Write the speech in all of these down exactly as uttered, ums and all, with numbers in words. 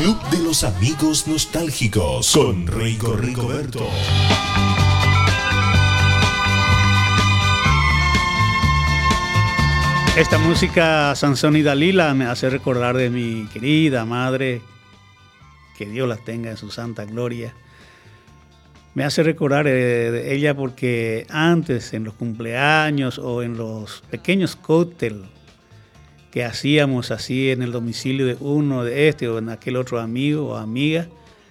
Club de los Amigos Nostálgicos con Rico Ricoberto. Esta música, Sansón y Dalila, me hace recordar de mi querida madre, que Dios la tenga en su santa gloria. Me hace recordar de ella porque antes, en los cumpleaños o en los pequeños cócteles que hacíamos así en el domicilio de uno, de este o en aquel otro amigo o amiga,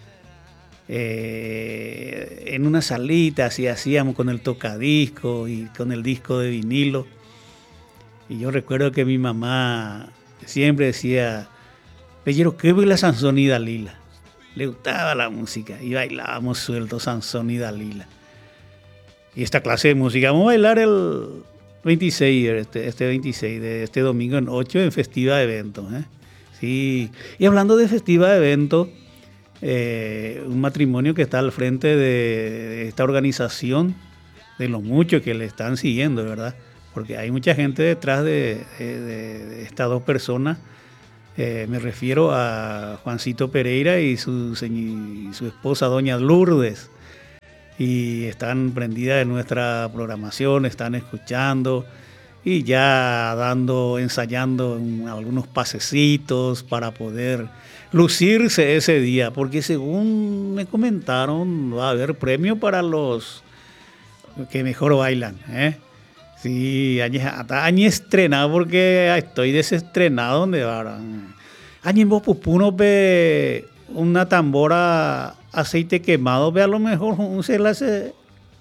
eh, en una salita así hacíamos con el tocadisco y con el disco de vinilo. Y yo recuerdo que mi mamá siempre decía, pero ¿qué ve la Sansón y Dalila? Le gustaba la música y bailábamos sueltos Sansón y Dalila. Y esta clase de música, vamos a bailar el veintiséis, este, este veintiséis de este domingo en ocho en Festiva de Eventos. ¿eh? Sí. Y hablando de Festiva de Eventos, eh, un matrimonio que está al frente de, de esta organización, de los muchos que le están siguiendo, ¿verdad? Porque hay mucha gente detrás de, de, de estas dos personas. Eh, me refiero a Juancito Pereira y su, y su esposa Doña Lourdes. Y están prendidas de nuestra programación, están escuchando y ya dando, ensayando algunos pasecitos para poder lucirse ese día. Porque según me comentaron, va a haber premio para los que mejor bailan, ¿eh? Sí, hasta año estrenado porque estoy desestrenado donde va. Año vos pupuno pe una tambora aceite quemado, ve a lo mejor un se la se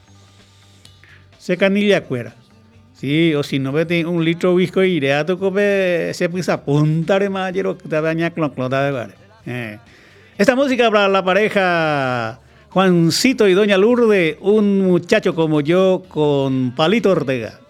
se canilla cuera. Sí, o si no ve un litro de whisky y iré a tu cope se pisa punta de mayero que te baña clon clon de Esta música para la pareja Juancito y Doña Lourdes, un muchacho como yo con Palito Ortega.